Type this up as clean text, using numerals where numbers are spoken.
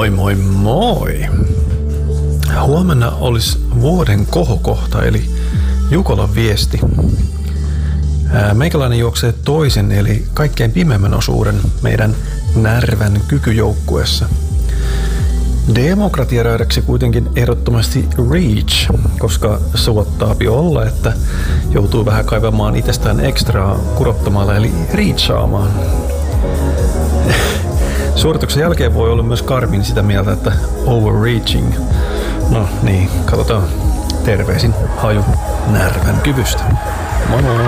Moi moi moi! Huomenna olisi vuoden kohokohta eli Jukolan viesti. Meikäläinen juoksee toisen eli kaikkein pimeimmän osuuden meidän Närvän kykyjoukkueessa. Demokratiaraadaksi kuitenkin ehdottomasti Reach, koska suottaapi olla, että joutuu vähän kaivamaan itsestään ekstraa kurottamalla eli reachaamaan. Suorituksen jälkeen voi olla myös Karmin sitä mieltä, että overreaching. No niin, katsotaan. Terveisin Haju Närvän kyvystä. Moi moi!